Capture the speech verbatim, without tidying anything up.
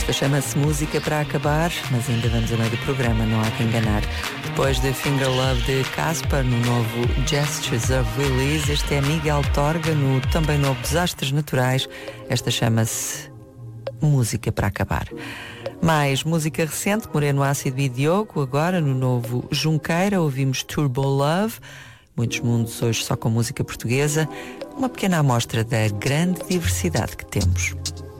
Esta chama-se Música para Acabar, mas ainda vamos a meio do programa, não há que enganar. Depois de Finger Love de Casper, no novo Gestures of Release, este é Miguel Torga, no também novo Desastres Naturais. Esta chama-se Música para Acabar. Mais música recente, Moreno Ácido e Diogo, agora no novo Junqueira, ouvimos Turbo Love. Muitos mundos hoje só com música portuguesa. Uma pequena amostra da grande diversidade que temos.